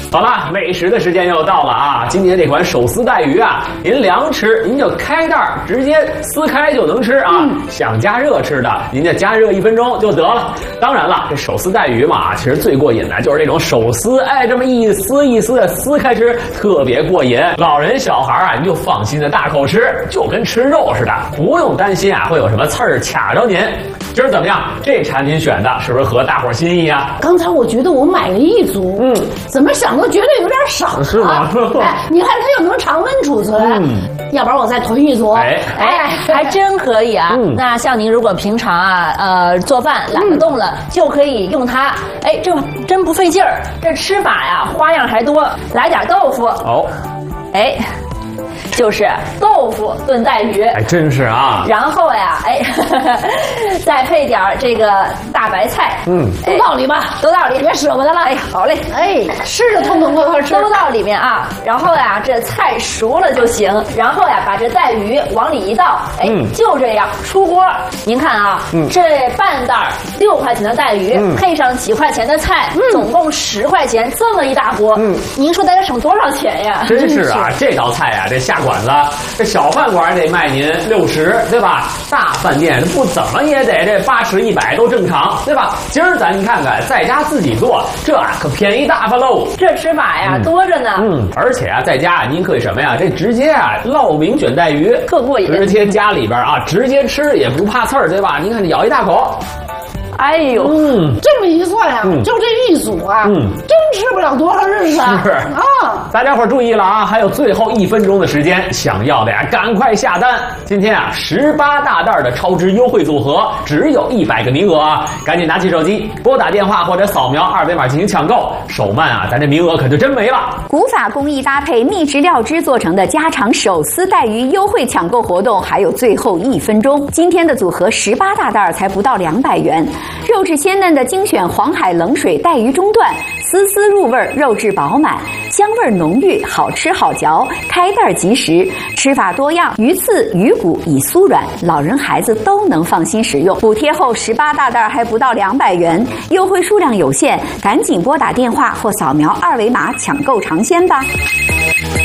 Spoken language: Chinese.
好了，美食的时间又到了啊！今天这款手撕带鱼啊，您凉吃您就开袋直接撕开就能吃啊。想加热吃的，您就加热1分钟就得了。当然了，这手撕带鱼嘛，其实最过瘾的就是这种手撕，哎，这么一丝一丝的撕开吃，特别过瘾。老人小孩啊，您就放心的大口吃，就跟吃肉似的，不用担心啊会有什么刺儿卡着您。今儿怎么样？这产品选的是不是合大伙心意啊？ 刚才我觉得我买了1组，怎么想都觉得有点少， 是吗？ 哎，你看它又能常温储存，要不然我再囤1组。 哎，还真可以啊。那像您如果平常啊，做饭懒得动了，就可以用它。哎，这真不费劲儿。这吃法呀，花样还多。来点豆腐。哦，哎。就是豆腐炖带鱼， 还真是啊。 然后呀，哎，再配点这个大白菜， 都到里吧， 都到里， 别舍不得了。 哎，好嘞， 哎，吃着痛痛快快吃， 都到里面啊。然后呀，这菜熟了就行。然后呀，把这带鱼往里一倒，哎，就这样出锅。您看啊，这半袋6块钱的带鱼，配上几块钱的菜，总共10块钱，这么一大锅，您说大家省多少钱呀？ 真是啊，这道菜呀，这下馆子，这小饭馆得卖您60，对吧？大饭店不怎么也得这80、100都正常，对吧？今儿咱看看，在家自己做，这可便宜大发喽！ 这吃法呀，多着呢。 而且啊，在家您可以什么呀？这直接啊烙饼卷带鱼， 特过瘾。 直接家里边啊，直接吃也不怕刺儿，对吧？您看这咬一大口。 哎呦， 这么一算呀，就这1组啊，真吃不了多少日子啊！ 大家伙注意了啊，还有最后1分钟的时间，想要的呀，赶快下单！今天啊，18大袋的超值优惠组合，只有100个名额啊，赶紧拿起手机拨打电话或者扫描2维码进行抢购，手慢啊，咱这名额可就真没了。 古法工艺搭配秘制料汁做成的家常手撕带鱼优惠抢购活动，还有最后1分钟。今天的组合18大袋才不到200元。肉质鲜嫩的精选黄海冷水带鱼中段，丝丝入味，肉质饱满，香味浓郁，好吃好嚼，开袋即食。吃法多样，鱼刺、鱼骨已酥软，老人孩子都能放心食用。补贴后18大袋还不到200元，优惠数量有限，赶紧拨打电话或扫描2维码抢购尝鲜吧。